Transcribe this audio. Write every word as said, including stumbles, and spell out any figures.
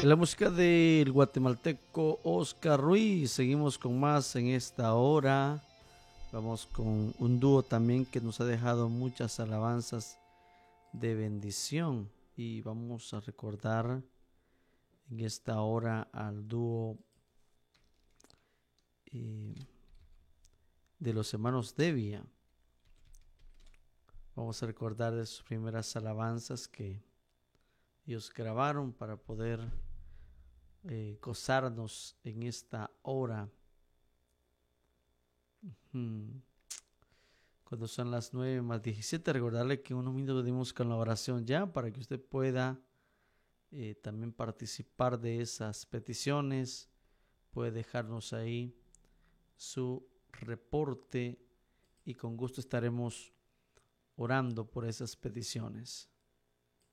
La música del guatemalteco Oscar Ruiz. Seguimos con más en esta hora. Vamos con un dúo también que nos ha dejado muchas alabanzas de bendición. Y vamos a recordar en esta hora al dúo eh, de los hermanos Devia. Vamos a recordar de sus primeras alabanzas que ellos grabaron para poder eh, gozarnos en esta hora. Hmm. Cuando son las nueve más diecisiete, recordarle que unos minutos dimos con la oración ya para que usted pueda eh, también participar de esas peticiones. Puede dejarnos ahí su reporte y con gusto estaremos orando por esas peticiones.